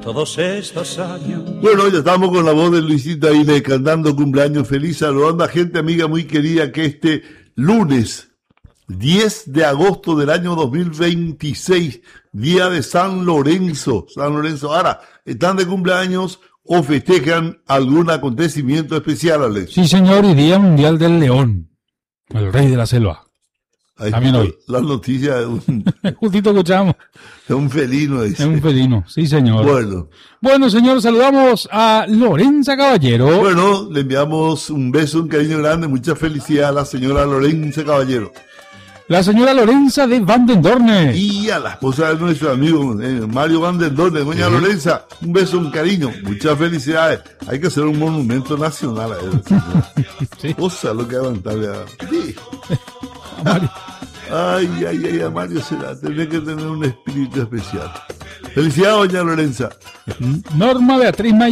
todos estos años. Bueno, ya estamos con la voz de Luisito Aile cantando cumpleaños feliz, saludando a gente amiga muy querida que este lunes 10 de agosto del año 2026, día de San Lorenzo. Ahora, ¿están de cumpleaños o festejan algún acontecimiento especial, Alex? Sí, señor, y Día Mundial del León, el rey de la selva. Ahí También hoy. La noticia de Justito escuchamos. un felino. Es un felino, sí, señor. Bueno. Bueno, señor, saludamos a Lorenza Caballero. Bueno, le enviamos un beso, un cariño grande, mucha felicidad a la señora Lorenza Caballero. La señora Lorenza de Van den Dorne. Y a la esposa de nuestro amigo Mario Van den Dorne. Doña Lorenza, un beso, un cariño, muchas felicidades. Hay que hacer un monumento nacional a él. Sí. Cosa lo que aguantarle a... Sí. Ay, a Mario será. Tiene que tener un espíritu especial. Felicidades, doña Lorenza. Norma Beatriz